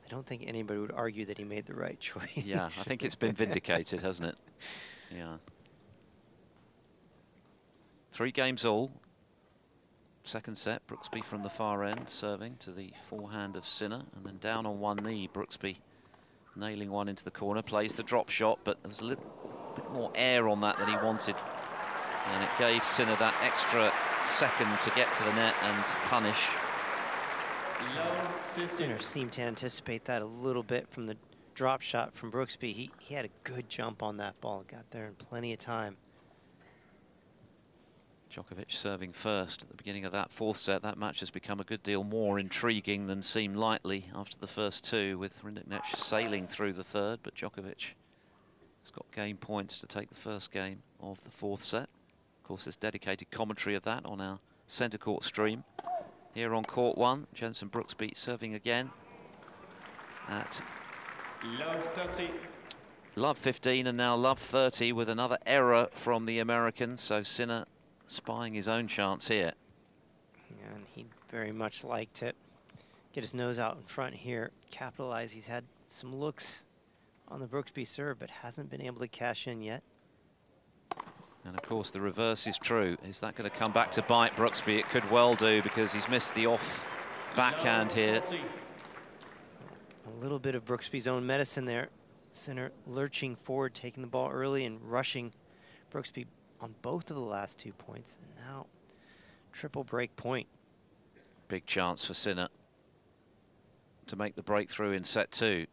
I don't think anybody would argue that he made the right choice. Yeah, I think it's been vindicated, hasn't it? Yeah. 3 games all. Second set, Brooksby from the far end, serving to the forehand of Sinner, and then down on one knee, Brooksby nailing one into the corner, plays the drop shot, but there was a little bit more air on that than he wanted, and it gave Sinner that extra second to get to the net and punish. Sinner seemed to anticipate that a little bit from the drop shot from Brooksby. He had a good jump on that ball, got there in plenty of time. Djokovic serving first at the beginning of that 4th set. That match has become a good deal more intriguing than seemed likely after the first 2, with Rinderknech sailing through the 3rd, but Djokovic has got game points to take the first game of the 4th set. Of course, there's dedicated commentary of that on our centre court stream. Here on court 1, Jenson Brooksby serving again at love 15 and now love 30, with another error from the American, so Sinner spying his own chance here. And he very much liked it. Get his nose out in front here, capitalize. He's had some looks on the Brooksby serve, but hasn't been able to cash in yet. And of course the reverse is true. Is that going to come back to bite Brooksby? It could well do, because he's missed the off backhand here. A little bit of Brooksby's own medicine there. Sinner lurching forward, taking the ball early and rushing Brooksby on both of the last 2 points. And now triple break point. Big chance for Sinner to make the breakthrough in set 2.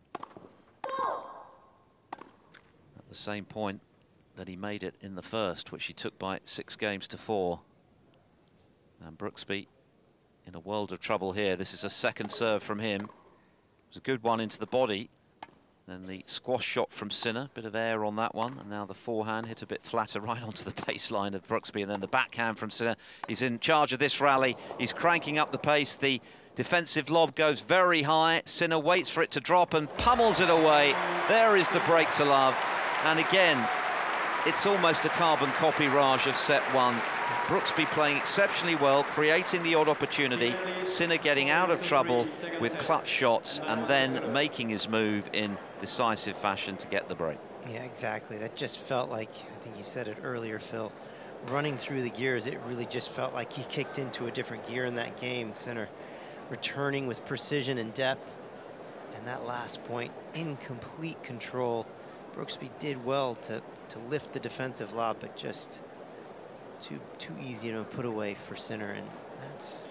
At the same point that he made it in the first, which he took by 6 games to 4. And Brooksby in a world of trouble here. This is a second serve from him. It was a good one into the body. Then the squash shot from Sinner, bit of air on that one, and now the forehand hit a bit flatter right onto the baseline of Brooksby, and then the backhand from Sinner. He's in charge of this rally. He's cranking up the pace. The defensive lob goes very high. Sinner waits for it to drop and pummels it away. There is the break to love. And again, it's almost a carbon copy, Raj, of set 1. Brooksby playing exceptionally well, creating the odd opportunity. Sinner getting out of trouble with clutch shots and then making his move in decisive fashion to get the break. Yeah, exactly. That just felt like, I think you said it earlier, Phil, running through the gears, it really just felt like he kicked into a different gear in that game. Sinner returning with precision and depth. And that last point, in complete control. Brooksby did well to lift the defensive lob, but just too easy to put away for Sinner, and that's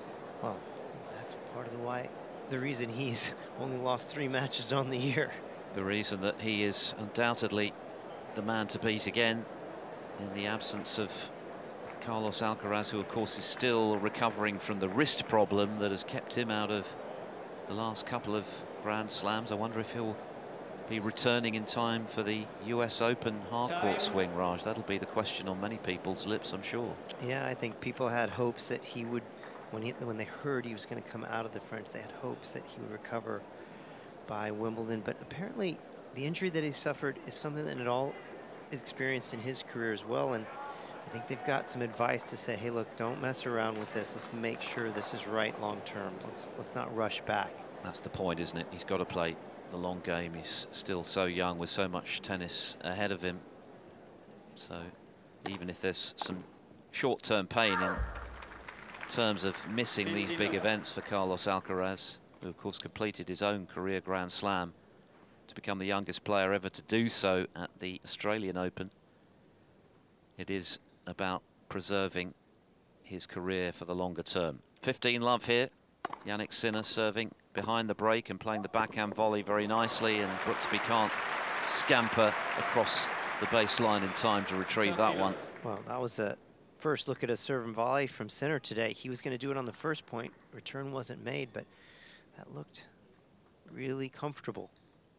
part of the reason he's only lost 3 matches on the year. The reason that he is undoubtedly the man to beat again in the absence of Carlos Alcaraz, who of course is still recovering from the wrist problem that has kept him out of the last couple of Grand Slams. I wonder if he'll be returning in time for the US Open hardcourt swing, Raj. That'll be the question on many people's lips, I'm sure. Yeah, I think people had hopes that he would, when they heard he was going to come out of the French, they had hopes that he would recover by Wimbledon. But apparently the injury that he suffered is something that Nadal experienced in his career as well. And I think they've got some advice to say, hey, look, don't mess around with this. Let's make sure this is right long term. Let's not rush back. That's the point, isn't it? He's got to play the long game. He's still so young with so much tennis ahead of him. So even if there's some short-term pain in terms of missing these big events for Carlos Alcaraz, who of course completed his own career Grand Slam to become the youngest player ever to do so at the Australian Open, it is about preserving his career for the longer term. 15 love here. Jannik Sinner serving behind the break and playing the backhand volley very nicely, and Brooksby can't scamper across the baseline in time to retrieve that one. Well, that was a first look at a serve and volley from Sinner today. He was going to do it on the first point. Return wasn't made, but that looked really comfortable.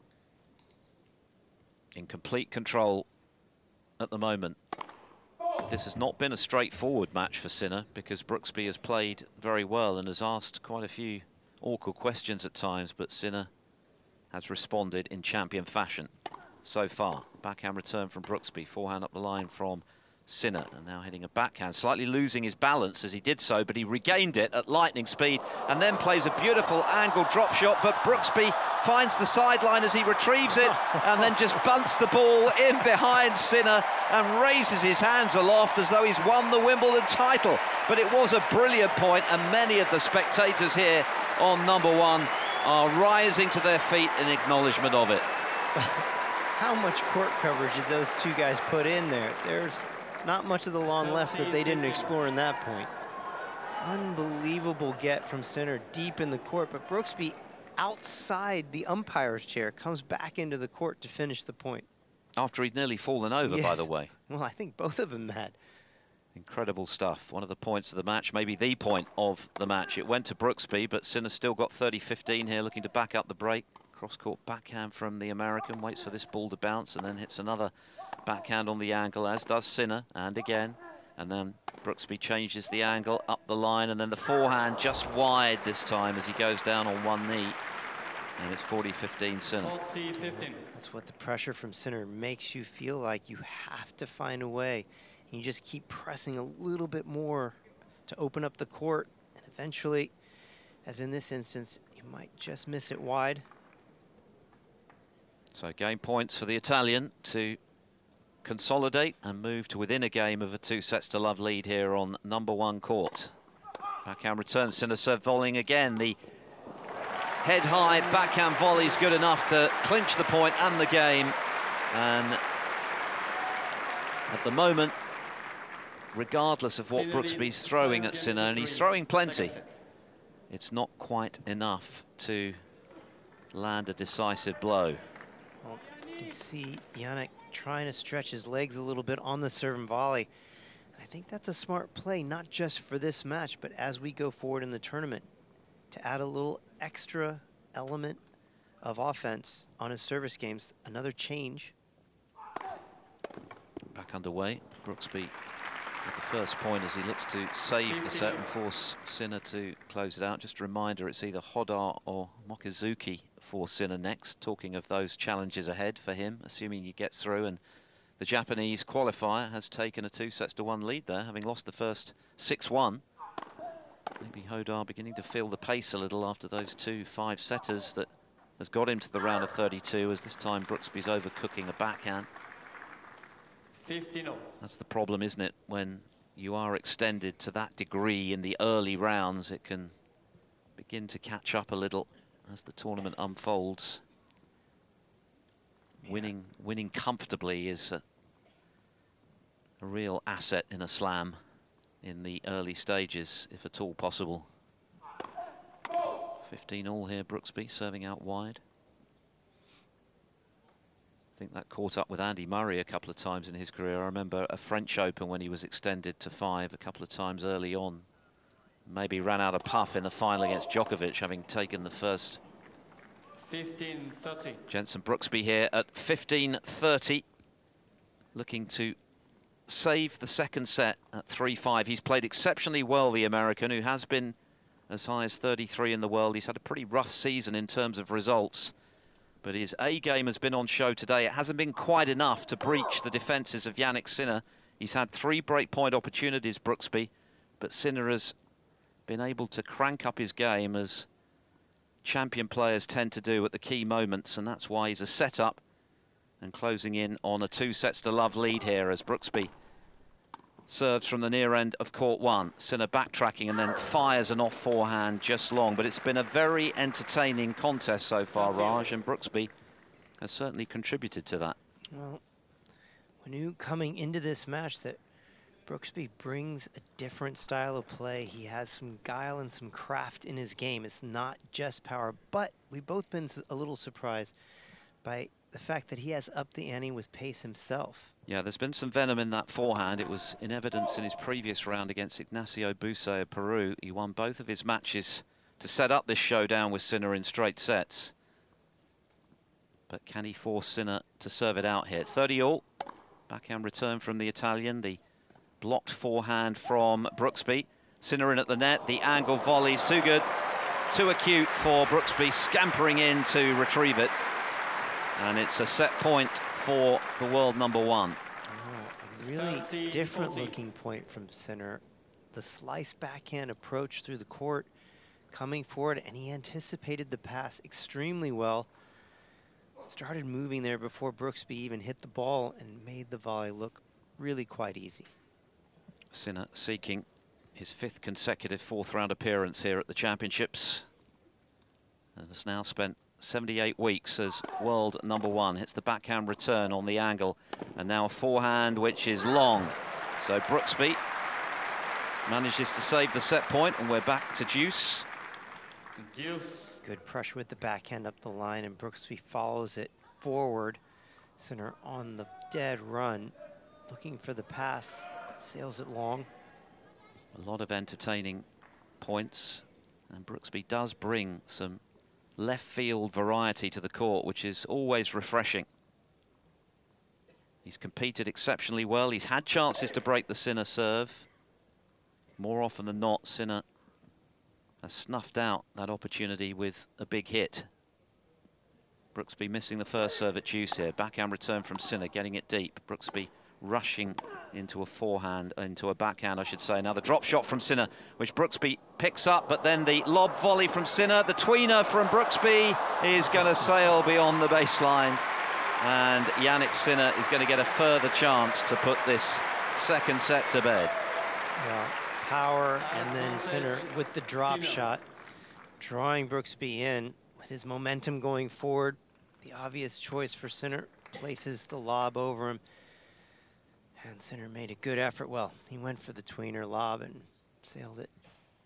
In complete control at the moment. This has not been a straightforward match for Sinner, because Brooksby has played very well and has asked quite a few awkward questions at times, but Sinner has responded in champion fashion so far. Backhand return from Brooksby, forehand up the line from Sinner. And now hitting a backhand, slightly losing his balance as he did so, but he regained it at lightning speed and then plays a beautiful angled drop shot. But Brooksby finds the sideline as he retrieves it and then just bunts the ball in behind Sinner and raises his hands aloft as though he's won the Wimbledon title. But it was a brilliant point, and many of the spectators here on number one are rising to their feet in acknowledgement of it. How much court coverage did those two guys put in there? There's not much of the lawn left that they didn't explore in that point. Unbelievable get from Sinner deep in the court, but Brooksby outside the umpire's chair comes back into the court to finish the point. After he'd nearly fallen over, yes. By the way. Well, I think both of them had. Incredible stuff. One of the points of the match, maybe the point of the match. It went to Brooksby, but Sinner still got 30-15 here, looking to back up the break. Cross-court backhand from the American, waits for this ball to bounce and then hits another backhand on the angle, as does Sinner, and again. And then Brooksby changes the angle up the line, and then the forehand just wide this time as he goes down on one knee. And it's 40-15 Sinner. 40-15. That's what the pressure from Sinner makes you feel like. You have to find a way. You just keep pressing a little bit more to open up the court, and eventually, as in this instance, you might just miss it wide. So game points for the Italian to consolidate and move to within a game of a 2-sets-to-love lead here on number one court. Backhand return, Sinner serve volleying again. The head-high backhand volley is good enough to clinch the point and the game. And at the moment, regardless of what Brooksby's throwing at Sinner, and he's throwing plenty, it's not quite enough to land a decisive blow. Well, you can see Jannik trying to stretch his legs a little bit on the serve and volley. I think that's a smart play, not just for this match, but as we go forward in the tournament, to add a little extra element of offense on his service games, another change. Back underway, Brooksby with the first point as he looks to save the set and force Sinner to close it out. Just a reminder, it's either Hodar or Mochizuki for Sinner next. Talking of those challenges ahead for him, assuming he gets through. And the Japanese qualifier has taken a 2-sets-to-1 lead there, having lost the first 6-1. Maybe Hodar beginning to feel the pace a little after those 2 5-setters that has got him to the round of 32, as this time Brooksby's overcooking a backhand. 15-0. That's the problem, isn't it? When you are extended to that degree in the early rounds, it can begin to catch up a little as the tournament unfolds. Yeah. Winning comfortably is a real asset in a slam in the early stages, if at all possible. 15-all here, Brooksby serving out wide. I think that caught up with Andy Murray a couple of times in his career. I remember a French Open when he was extended to 5 a couple of times early on. Maybe ran out of puff in the final against Djokovic, having taken the first. 15-30. Jenson Brooksby here at 15-30, looking to save the second set at 3-5. He's played exceptionally well, the American, who has been as high as 33 in the world. He's had a pretty rough season in terms of results, but his A game has been on show today. It hasn't been quite enough to breach the defences of Jannik Sinner. He's had 3 breakpoint opportunities, Brooksby, but Sinner has been able to crank up his game as champion players tend to do at the key moments, and that's why he's a set-up and closing in on a 2-sets-to-love lead here as Brooksby serves from the near end of court 1. Sinner backtracking and then fires an off forehand just long. But it's been a very entertaining contest so far, Raj, and Brooksby has certainly contributed to that. Well, we knew coming into this match that Brooksby brings a different style of play. He has some guile and some craft in his game. It's not just power, but we've both been a little surprised by the fact that he has upped the ante with pace himself. Yeah, there's been some venom in that forehand. It was in evidence in his previous round against Ignacio Busé of Peru. He won both of his matches to set up this showdown with Sinner in straight sets. But can he force Sinner to serve it out here? 30-all. Backhand return from the Italian. The blocked forehand from Brooksby. Sinner in at the net. The angle volley's too good. Too acute for Brooksby, scampering in to retrieve it. And it's a set point for the world number 1. Oh, really different looking point from Sinner. The slice backhand approach through the court, coming forward, and he anticipated the pass extremely well. Started moving there before Brooksby even hit the ball and made the volley look really quite easy. Sinner seeking his 5th consecutive 4th round appearance here at the Championships, and has now spent 78 weeks as world #1. Hits the backhand return on the angle, and now a forehand which is long. So Brooksby manages to save the set point, and we're back to deuce. Good pressure with the backhand up the line, and Brooksby follows it forward. Sinner on the dead run, looking for the pass, sails it long. A lot of entertaining points, and Brooksby does bring some left field variety to the court, which is always refreshing. He's competed exceptionally well. He's had chances to break the Sinner serve. More often than not, Sinner has snuffed out that opportunity with a big hit. Brooksby missing the first serve at deuce here. Backhand return from Sinner, getting it deep. Brooksby rushing into a forehand, into a backhand, I should say. Now the drop shot from Sinner, which Brooksby picks up, but then the lob volley from Sinner. The tweener from Brooksby is going to sail beyond the baseline. And Jannik Sinner is going to get a further chance to put this second set to bed. Well, power, and then Sinner with the drop shot, drawing Brooksby in with his momentum going forward. The obvious choice for Sinner, places the lob over him. And Sinner made a good effort. Well, he went for the tweener lob and sailed it.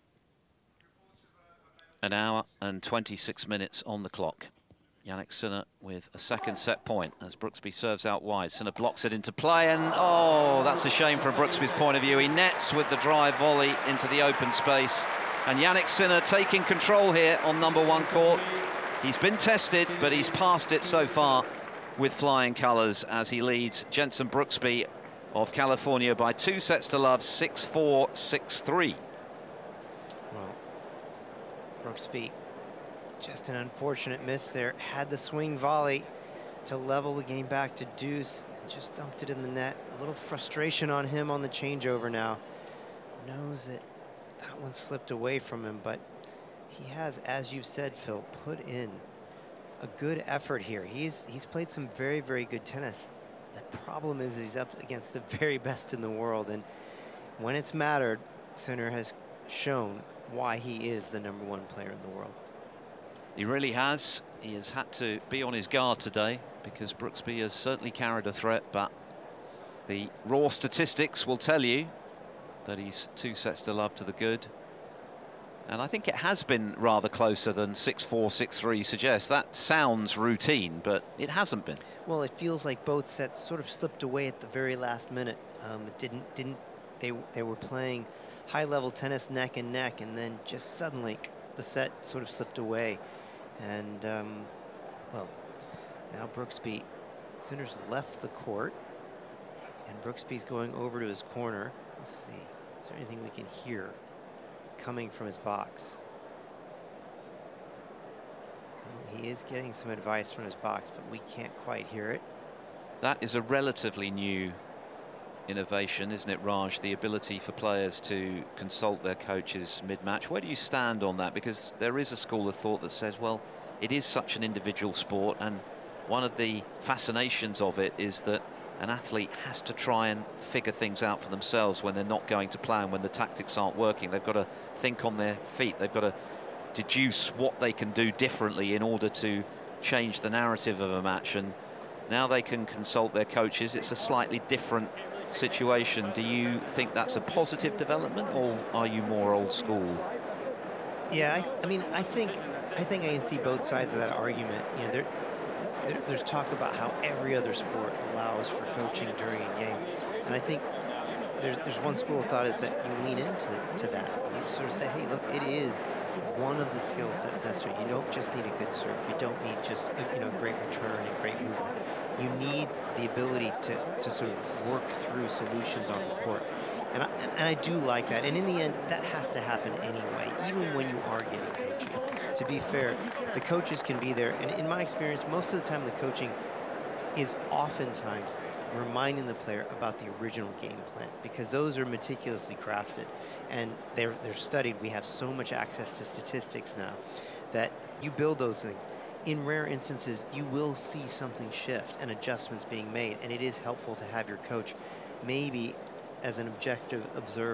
An hour and 26 minutes on the clock. Jannik Sinner with a second set point as Brooksby serves out wide. Sinner blocks it into play, and oh, that's a shame from Brooksby's point of view. He nets with the drive volley into the open space. And Jannik Sinner taking control here on #1 court. He's been tested, but he's passed it so far with flying colours as he leads Jenson Brooksby of California by 2-0, 6-4, 6-3. Well, Brooksby, just an unfortunate miss there. Had the swing volley to level the game back to deuce and just dumped it in the net. A little frustration on him on the changeover now. Knows that that one slipped away from him, but he has, as you said, Phil, put in a good effort here. He's played some very, very good tennis. The problem is he's up against the very best in the world, and when it's mattered, Sinner has shown why he is the #1 player in the world. He really has. He has had to be on his guard today because Brooksby has certainly carried a threat, but the raw statistics will tell you that he's 2-0 to the good. And I think it has been rather closer than 6-4, 6-3 suggests. That sounds routine, but it hasn't been. Well, it feels like both sets sort of slipped away at the very last minute. They were playing high-level tennis neck and neck, and then just suddenly the set sort of slipped away. And, well, now Brooksby, Sinner's left the court, and Brooksby's going over to his corner. Let's see, is there anything we can hear coming from his box? Well, he is getting some advice from his box, but we can't quite hear it. That is a relatively new innovation, isn't it, Raj? The ability for players to consult their coaches mid-match. Where do you stand on that? Because there is a school of thought that says, well, it is such an individual sport, and one of the fascinations of it is that an athlete has to try and figure things out for themselves when they're not going to plan, when the tactics aren't working. They've got to think on their feet. They've got to deduce what they can do differently in order to change the narrative of a match. And now they can consult their coaches. It's a slightly different situation. Do you think that's a positive development, or are you more old school? Yeah, I mean, I think I can see both sides of that argument. You know, there's talk about how every other sport allows for coaching during a game, and I think there's one school of thought is that you lean into that. You sort of say, hey, look, it is one of the skill sets necessary. You don't just need a good serve. You don't need just a great return and great movement. You need the ability to sort of work through solutions on the court. And I do like that. And in the end, that has to happen anyway, even when you are getting coaching. To be fair, the coaches can be there. And in my experience, most of the time the coaching is oftentimes reminding the player about the original game plan, because those are meticulously crafted and they're studied. We have so much access to statistics now that you build those things. In rare instances, you will see something shift and adjustments being made, and it is helpful to have your coach maybe as an objective observer